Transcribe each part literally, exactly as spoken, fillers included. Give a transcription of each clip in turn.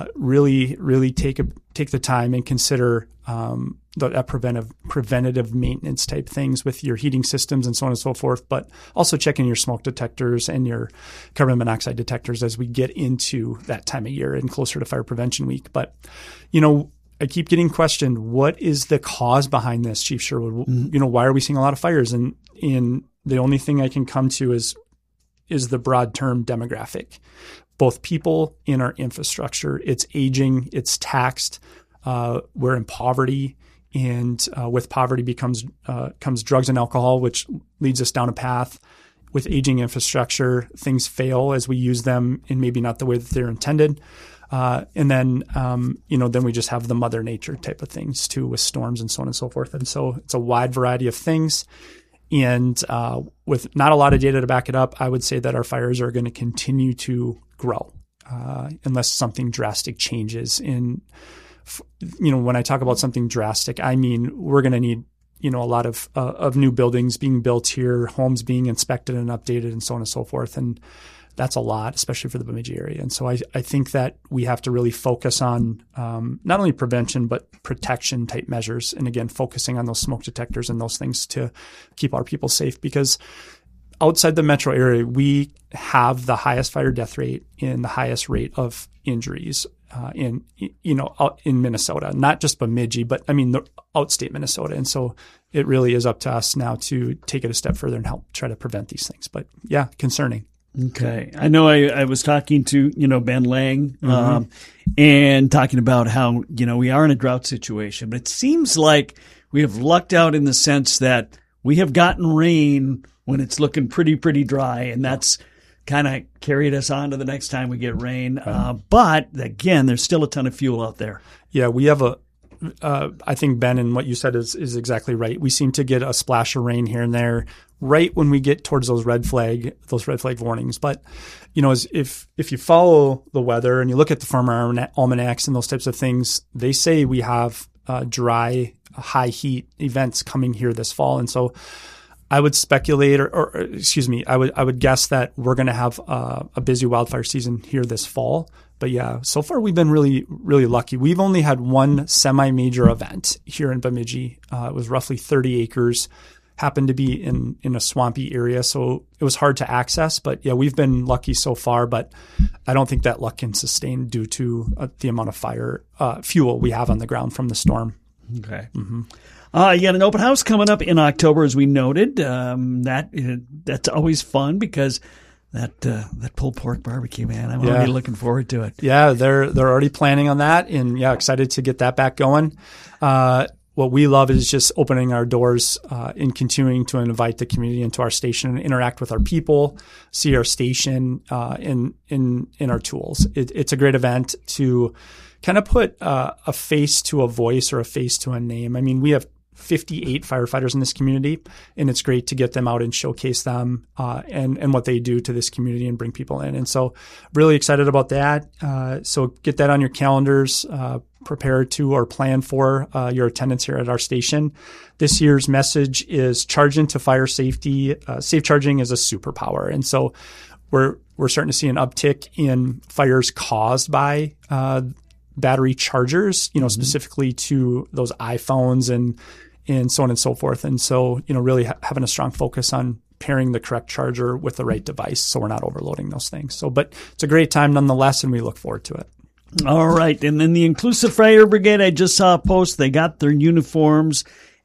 really, really take a, take the time and consider um, the, that preventive preventative maintenance type things with your heating systems and so on and so forth, but also checking your smoke detectors and your carbon monoxide detectors as we get into that time of year and closer to Fire Prevention Week. But, you know, I keep getting questioned, what is the cause behind this, Chief Sherwood? Mm-hmm. You know, why are we seeing a lot of fires? And, and the only thing I can come to is is the broad term demographic. Both people in our infrastructure, it's aging, it's taxed, uh, we're in poverty, and uh, with poverty becomes uh, comes drugs and alcohol, which leads us down a path. With aging infrastructure, things fail as we use them in maybe not the way that they're intended. Uh, and then, um, you know, then we just have the Mother Nature type of things too, with storms and so on and so forth. And so it's a wide variety of things. And uh, with not a lot of data to back it up, I would say that our fires are going to continue to grow uh, unless something drastic changes. In, you know, when I talk about something drastic, I mean we're going to need, you know, a lot of uh, of new buildings being built here, homes being inspected and updated, and so on and so forth. And that's a lot, especially for the Bemidji area. And so I, I think that we have to really focus on um, not only prevention, but protection type measures. And again, focusing on those smoke detectors and those things to keep our people safe, because outside the metro area, we have the highest fire death rate and the highest rate of injuries uh, in, you know, out in Minnesota, not just Bemidji, but I mean, the outstate Minnesota. And so it really is up to us now to take it a step further and help try to prevent these things. But yeah, concerning. Okay. I know I, I was talking to, you know, Ben Lang, mm-hmm. um, and talking about how, you know, we are in a drought situation, but it seems like we have lucked out in the sense that we have gotten rain when it's looking pretty, pretty dry. And that's kind of carried us on to the next time we get rain. Right. Uh, but again, there's still a ton of fuel out there. Yeah. We have a, uh, I think Ben, and what you said is, is exactly right. We seem to get a splash of rain here and there right when we get towards those red flag, those red flag warnings. But, you know, as if, if you follow the weather and you look at the farmer almanacs and those types of things, they say we have uh, dry, high heat events coming here this fall. And so I would speculate, or, or excuse me, I would, I would guess that we're going to have uh, a busy wildfire season here this fall. But yeah, so far we've been really, really lucky. We've only had one semi-major event here in Bemidji. Uh, it was roughly thirty acres. Happened to be in, in a swampy area, so it was hard to access. But yeah, we've been lucky so far, but I don't think that luck can sustain due to uh, the amount of fire uh, fuel we have on the ground from the storm. Okay. Mm-hmm. Uh, you got an open house coming up in October, as we noted. Um, that uh, that's always fun because that uh, that pulled pork barbecue, man. I'm yeah. already looking forward to it. Yeah, they're they're already planning on that, and yeah, excited to get that back going. Uh, What we love is just opening our doors uh, and continuing to invite the community into our station and interact with our people, see our station uh, in in in our tools. It, it's a great event to kind of put uh, a face to a voice or a face to a name. I mean, we have fifty-eight firefighters in this community, and it's great to get them out and showcase them uh, and and what they do to this community and bring people in. And so, really excited about that. Uh, so get that on your calendars. Uh, prepare to or plan for uh, your attendance here at our station. This year's message is charge into fire safety. Uh, safe charging is a superpower. And so we're we're starting to see an uptick in fires caused by uh, battery chargers, you know, mm-hmm. specifically to those iPhones and and so on and so forth. And so, you know, really ha- having a strong focus on pairing the correct charger with the right device so we're not overloading those things. So, but it's a great time nonetheless, and we look forward to it. All right. And then the Inclusive Fire Brigade, I just saw a post. They got their uniforms,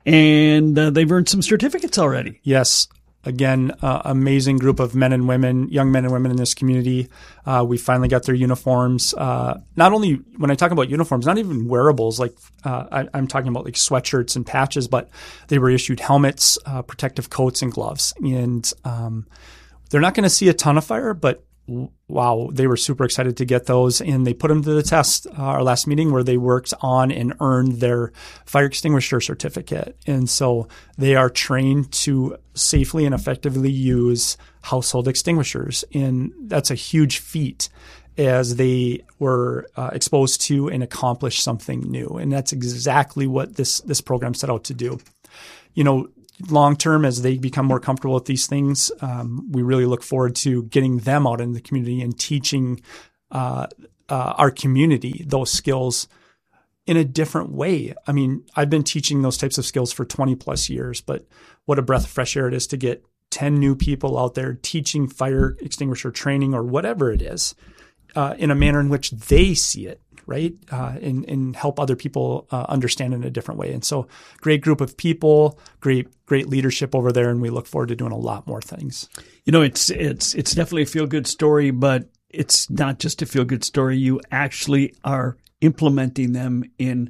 and uh, they've earned some certificates already. Yes. Again, uh, amazing group of men and women, young men and women in this community. Uh, we finally got their uniforms. Uh, not only when I talk about uniforms, not even wearables, like uh, I, I'm talking about like sweatshirts and patches, but they were issued helmets, uh, protective coats, and gloves. And um, they're not going to see a ton of fire, but wow, they were super excited to get those, and they put them to the test. Uh, our last meeting where they worked on and earned their fire extinguisher certificate. And so they are trained to safely and effectively use household extinguishers. And that's a huge feat as they were uh, exposed to and accomplished something new. And that's exactly what this, this program set out to do. You know, long term, as they become more comfortable with these things, um, we really look forward to getting them out in the community and teaching uh, uh, our community those skills in a different way. I mean, I've been teaching those types of skills for twenty plus years, but what a breath of fresh air it is to get ten new people out there teaching fire extinguisher training or whatever it is uh, in a manner in which they see it, right? Uh, and, and help other people uh, understand in a different way. And so great group of people, great, great leadership over there. And we look forward to doing a lot more things. You know, it's, it's, it's definitely a feel good story, but it's not just a feel good story. You actually are implementing them in,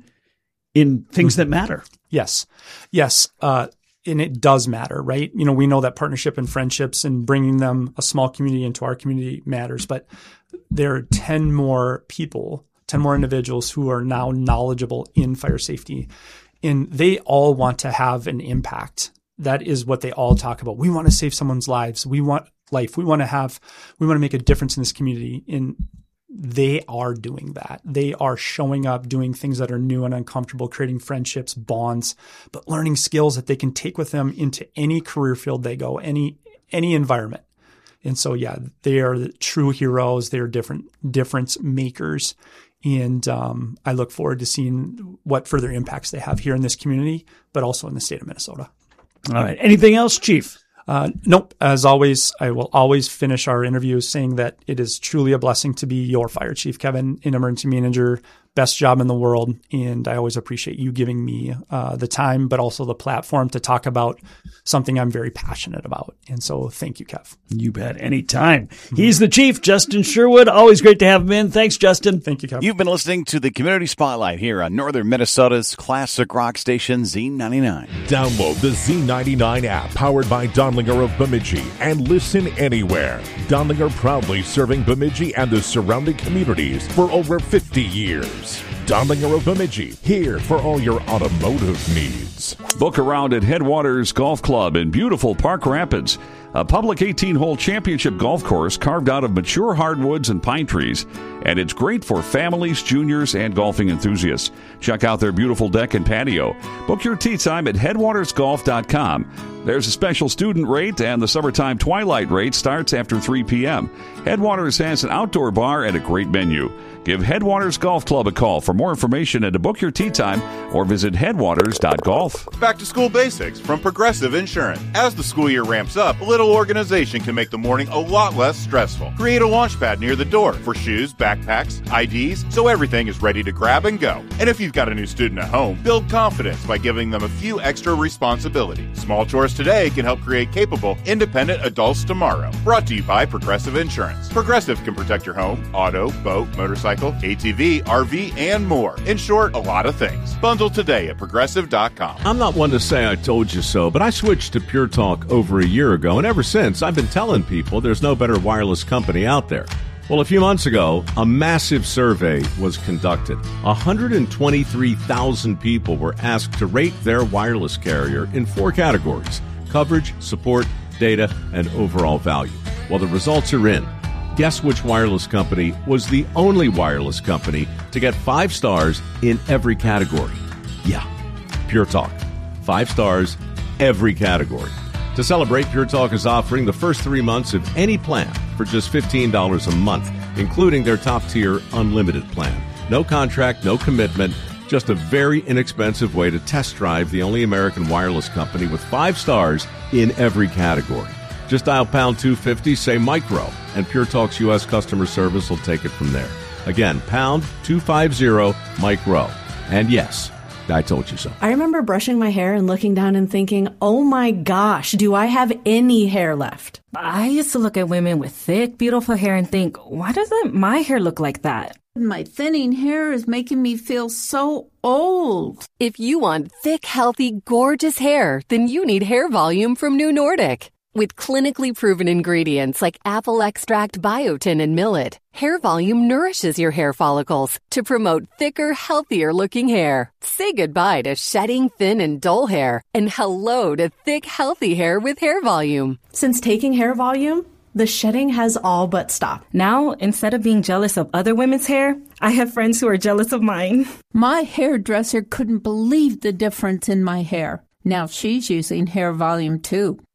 in things mm-hmm. that matter. Yes. Yes. Uh, And it does matter, right? You know, we know that partnership and friendships and bringing them a small community into our community matters, but there are ten more people, ten more individuals who are now knowledgeable in fire safety, and they all want to have an impact. That is what they all talk about. We want to save someone's lives. We want life. We want to have, we want to make a difference in this community. And they are doing that. They are showing up, doing things that are new and uncomfortable, creating friendships, bonds, but learning skills that they can take with them into any career field they go, any any environment. And so, yeah, they are the true heroes. They are different difference makers. And um, I look forward to seeing what further impacts they have here in this community, but also in the state of Minnesota. All right. Anything else, Chief? Uh, nope. As always, I will always finish our interviews saying that it is truly a blessing to be your fire chief, Kevin, an emergency manager, best job in the world. And I always appreciate you giving me uh, the time, but also the platform to talk about something I'm very passionate about. And so thank you, Kev. You bet. Anytime. Mm-hmm. He's the chief, Justin Sherwood. Always great to have him in. Thanks, Justin. Thank you, Kev. You've been listening to the Community Spotlight here on Northern Minnesota's classic rock station, Z ninety-nine. Download the Z ninety-nine app powered by Dondlinger of Bemidji and listen anywhere. Dondlinger proudly serving Bemidji and the surrounding communities for over fifty years. Dondlinger of Bemidji, here for all your automotive needs. Book around at Headwaters Golf Club in beautiful Park Rapids. A public eighteen-hole championship golf course carved out of mature hardwoods and pine trees. And it's great for families, juniors, and golfing enthusiasts. Check out their beautiful deck and patio. Book your tee time at headwaters golf dot com. There's a special student rate, and the summertime twilight rate starts after three p.m. Headwaters has an outdoor bar and a great menu. Give Headwaters Golf Club a call for more information and to book your tee time, or visit headwaters dot golf. Back to school basics from Progressive Insurance. As the school year ramps up, a little organization can make the morning a lot less stressful. Create a launch pad near the door for shoes, backpacks, I Ds, so everything is ready to grab and go. And if you've got a new student at home, build confidence by giving them a few extra responsibilities. Small chores today can help create capable, independent adults tomorrow. Brought to you by Progressive Insurance. Progressive can protect your home, auto, boat, motorcycle, A T V, R V, and more. In short, a lot of things. Bundle today at progressive dot com. I'm not one to say I told you so, but I switched to Pure Talk over a year ago, and ever since, I've been telling people there's no better wireless company out there. Well, a few months ago, a massive survey was conducted. one hundred twenty-three thousand people were asked to rate their wireless carrier in four categories: coverage, support, data, and overall value. Well, the results are in. Guess which wireless company was the only wireless company to get five stars in every category? Yeah, Pure Talk. Five stars, every category. To celebrate, Pure Talk is offering the first three months of any plan for just fifteen dollars a month, including their top-tier unlimited plan. No contract, no commitment, just a very inexpensive way to test drive the only American wireless company with five stars in every category. Just dial pound two fifty, say micro, and Pure Talk's U S customer service will take it from there. Again, pound two fifty, micro. And yes, I told you so. I remember brushing my hair and looking down and thinking, oh my gosh, do I have any hair left? I used to look at women with thick, beautiful hair and think, why doesn't my hair look like that? My thinning hair is making me feel so old. If you want thick, healthy, gorgeous hair, then you need Hair Volume from New Nordic. With clinically proven ingredients like apple extract, biotin, and millet, Hair Volume nourishes your hair follicles to promote thicker, healthier-looking hair. Say goodbye to shedding, thin, and dull hair, and hello to thick, healthy hair with Hair Volume. Since taking Hair Volume, the shedding has all but stopped. Now, instead of being jealous of other women's hair, I have friends who are jealous of mine. My hairdresser couldn't believe the difference in my hair. Now she's using Hair Volume too.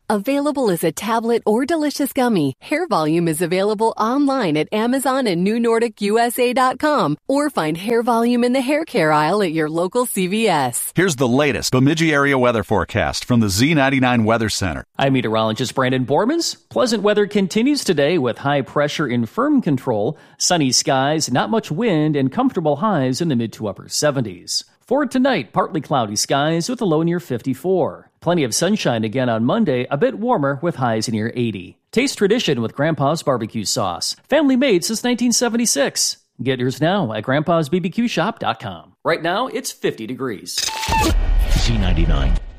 Available as a tablet or delicious gummy, Hair Volume is available online at Amazon and New Nordic U S A dot com, or find Hair Volume in the hair care aisle at your local C V S. Here's the latest Bemidji area weather forecast from the Z ninety-nine Weather Center. I'm meteorologist Brandon Bormans. Pleasant weather continues today with high pressure in firm control, sunny skies, not much wind, and comfortable highs in the mid to upper seventies. For tonight, partly cloudy skies with a low near fifty-four. Plenty of sunshine again on Monday, a bit warmer with highs near eighty. Taste tradition with Grandpa's barbecue sauce. Family made since nineteen seventy-six. Get yours now at grandpas b b q shop dot com. Right now, it's fifty degrees. Z ninety-nine.